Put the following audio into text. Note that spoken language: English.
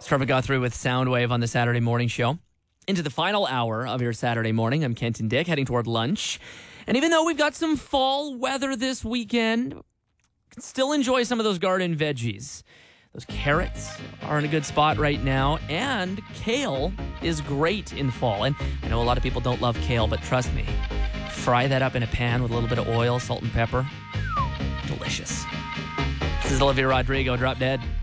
Trevor Guthrie with Soundwave on the Saturday morning show. Into the final hour of your Saturday morning. I'm Kenton Dick, heading toward lunch. And even though we've got some fall weather this weekend, still enjoy some of those garden veggies. Those carrots are in a good spot right now, and kale is great in fall. And I know a lot of people don't love kale, but trust me, fry that up in a pan with a little bit of oil, salt and pepper. Delicious. This is Olivia Rodrigo, Drop Dead.